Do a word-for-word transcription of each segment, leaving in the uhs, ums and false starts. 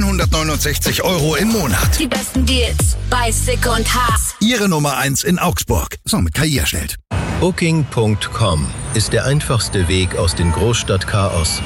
neunhundertneunundsechzig Euro im Monat. Die besten Deals bei Sick und Haas. Ihre Nummer eins in Augsburg. So, mit K I erstellt. Booking Punkt com ist der einfachste Weg aus dem Großstadtchaos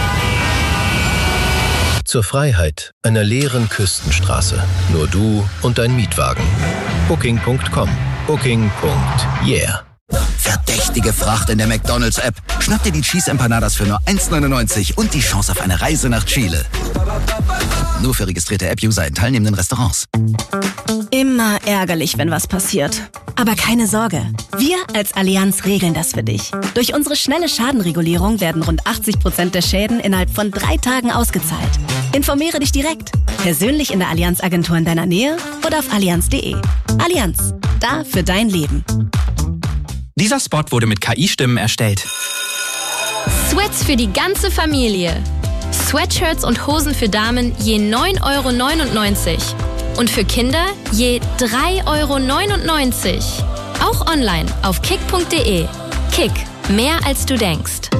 zur Freiheit einer leeren Küstenstraße. Nur du und dein Mietwagen. Booking Punkt com. Booking. Yeah. Verdächtige Fracht in der McDonald's-App. Schnapp dir die Cheese Empanadas für nur eins neunundneunzig und die Chance auf eine Reise nach Chile. Nur für registrierte App-User in teilnehmenden Restaurants. Immer ärgerlich, wenn was passiert. Aber keine Sorge. Wir als Allianz regeln das für dich. Durch unsere schnelle Schadenregulierung werden rund achtzig Prozent der Schäden innerhalb von drei Tagen ausgezahlt. Informiere dich direkt. Persönlich in der Allianz-Agentur in deiner Nähe oder auf allianz punkt de. Allianz. Da für dein Leben. Dieser Spot wurde mit K I-Stimmen erstellt. Sweats für die ganze Familie. Sweatshirts und Hosen für Damen je neun Euro neunundneunzig. Und für Kinder je drei Euro neunundneunzig. Auch online auf kick punkt de. Kick. Mehr als du denkst.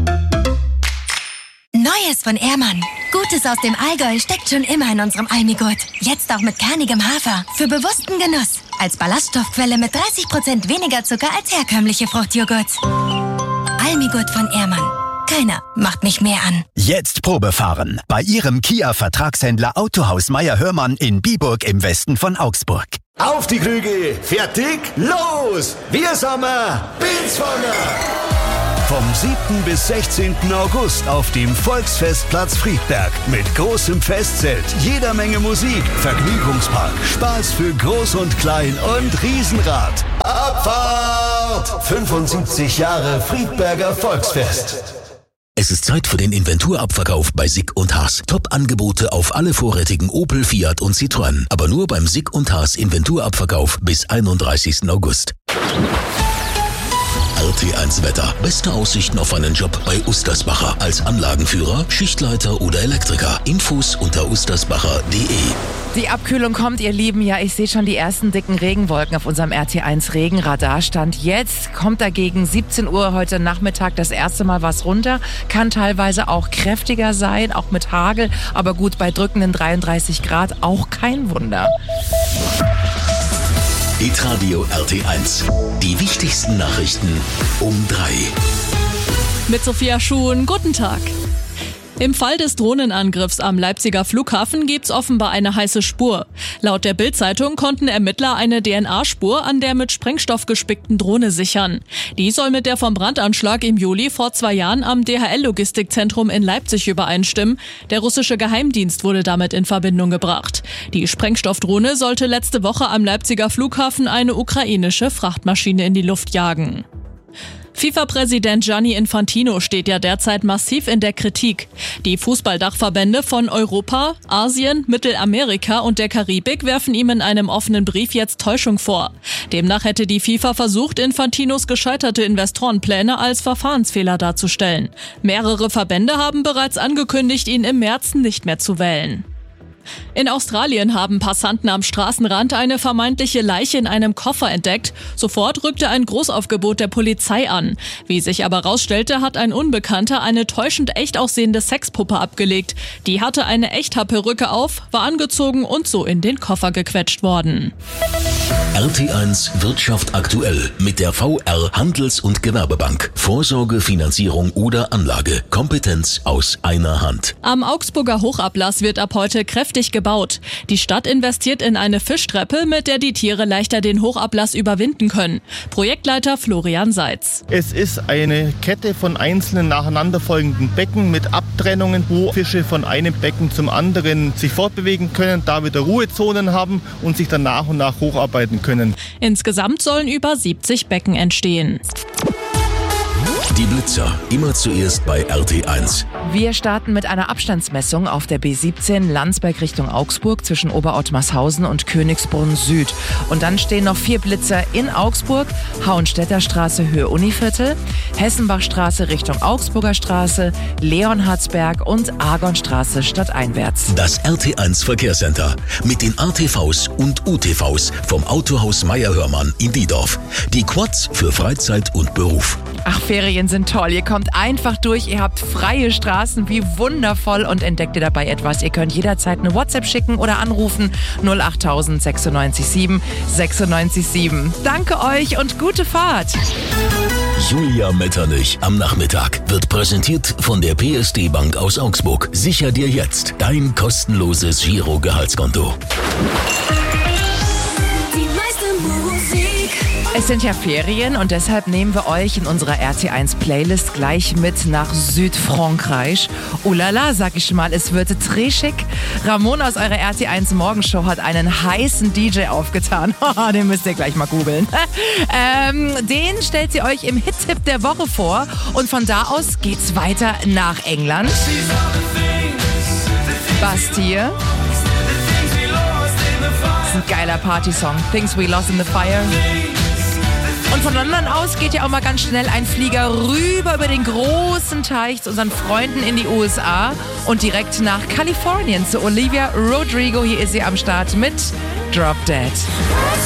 Neues von Ehrmann. Gutes aus dem Allgäu steckt schon immer in unserem Almigurt. Jetzt auch mit kernigem Hafer. Für bewussten Genuss. Als Ballaststoffquelle mit dreißig Prozent weniger Zucker als herkömmliche Fruchtjoghurts. Almigurt von Ehrmann. Keiner macht mich mehr an. Jetzt Probe fahren. Bei Ihrem Kia-Vertragshändler Autohaus Meier-Hörmann in Biburg im Westen von Augsburg. Auf die Krüge. Fertig. Los. Wir sind Bilswanger. Vom siebten bis sechzehnten August auf dem Volksfestplatz Friedberg mit großem Festzelt, jeder Menge Musik, Vergnügungspark, Spaß für Groß und Klein und Riesenrad. Abfahrt! fünfundsiebzig Jahre Friedberger Volksfest. Es ist Zeit für den Inventurabverkauf bei Sick und Haas. Top-Angebote auf alle vorrätigen Opel, Fiat und Citroën. Aber nur beim Sick und Haas Inventurabverkauf bis einunddreißigsten August. R T eins Wetter. Beste Aussichten auf einen Job bei Ustersbacher. Als Anlagenführer, Schichtleiter oder Elektriker. Infos unter ustersbacher punkt de. Die Abkühlung kommt, ihr Lieben. Ja, ich sehe schon die ersten dicken Regenwolken auf unserem R T eins Regenradarstand. Jetzt kommt dagegen siebzehn Uhr heute Nachmittag das erste Mal was runter. Kann teilweise auch kräftiger sein, auch mit Hagel. Aber gut, bei drückenden dreiunddreißig Grad auch kein Wunder. Hitradio R T eins. Die wichtigsten Nachrichten um drei. Mit Sophia Schuhn, guten Tag. Im Fall des Drohnenangriffs am Leipziger Flughafen gibt's offenbar eine heiße Spur. Laut der Bild-Zeitung konnten Ermittler eine D N A-Spur an der mit Sprengstoff gespickten Drohne sichern. Die soll mit der vom Brandanschlag im Juli vor zwei Jahren am D H L-Logistikzentrum in Leipzig übereinstimmen. Der russische Geheimdienst wurde damit in Verbindung gebracht. Die Sprengstoffdrohne sollte letzte Woche am Leipziger Flughafen eine ukrainische Frachtmaschine in die Luft jagen. FIFA-Präsident Gianni Infantino steht ja derzeit massiv in der Kritik. Die Fußballdachverbände von Europa, Asien, Mittelamerika und der Karibik werfen ihm in einem offenen Brief jetzt Täuschung vor. Demnach hätte die FIFA versucht, Infantinos gescheiterte Investorenpläne als Verfahrensfehler darzustellen. Mehrere Verbände haben bereits angekündigt, ihn im März nicht mehr zu wählen. In Australien haben Passanten am Straßenrand eine vermeintliche Leiche in einem Koffer entdeckt. Sofort rückte ein Großaufgebot der Polizei an. Wie sich aber rausstellte, hat ein Unbekannter eine täuschend echt aussehende Sexpuppe abgelegt. Die hatte eine Echthaarperücke auf, war angezogen und so in den Koffer gequetscht worden. R T eins Wirtschaft aktuell mit der V R Handels- und Gewerbebank. Vorsorge, Finanzierung oder Anlage. Kompetenz aus einer Hand. Am Augsburger Hochablass wird ab heute kräftig gebaut. Die Stadt investiert in eine Fischtreppe, mit der die Tiere leichter den Hochablass überwinden können. Projektleiter Florian Seitz. Es ist eine Kette von einzelnen nacheinanderfolgenden Becken mit Abtrennungen, wo Fische von einem Becken zum anderen sich fortbewegen können, da wieder Ruhezonen haben und sich dann nach und nach hocharbeiten können. Insgesamt sollen über siebzig Becken entstehen. Die Blitzer, immer zuerst bei R T eins. Wir starten mit einer Abstandsmessung auf der B siebzehn Landsberg Richtung Augsburg zwischen Oberottmarshausen und Königsbrunn Süd. Und dann stehen noch vier Blitzer in Augsburg, Hauenstädter Straße Höhe Univiertel, Hessenbachstraße Richtung Augsburger Straße, Leonhardsberg und Argonstraße stadteinwärts. Das R T eins Verkehrscenter mit den A T Vs und U T Vs vom Autohaus Meier-Hörmann in Diedorf. Die Quads für Freizeit und Beruf. Ach, Ferien Ferien sind toll. Ihr kommt einfach durch, ihr habt freie Straßen, wie wundervoll und entdeckt ihr dabei etwas. Ihr könnt jederzeit eine WhatsApp schicken oder anrufen null acht tausend sechsundneunzig sieben sechsundneunzig sieben. Danke euch und gute Fahrt. Julia Metternich am Nachmittag wird präsentiert von der P S D Bank aus Augsburg. Sicher dir jetzt dein kostenloses Giro-Gehaltskonto. Es sind ja Ferien und deshalb nehmen wir euch in unserer R T eins Playlist gleich mit nach Südfrankreich. Oh la la, sag ich mal, es wird très schick. Ramon aus eurer R T eins Morgenshow hat einen heißen D J aufgetan. Den müsst ihr gleich mal googeln. ähm, den stellt sie euch im Hit-Tipp der Woche vor und von da aus geht's weiter nach England. Bastille. Das ist ein geiler Partysong. Things We Lost in the Fire. Und von London aus geht ja auch mal ganz schnell ein Flieger rüber über den großen Teich zu unseren Freunden in die U S A und direkt nach Kalifornien zu Olivia Rodrigo. Hier ist sie am Start mit Drop Dead.